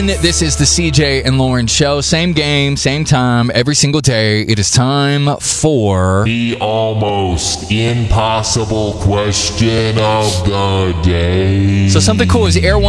everyone. This is the CJ and Lauren Show. Same game, same time, every single day. It is time for the almost impossible question of the day. So something cool is Air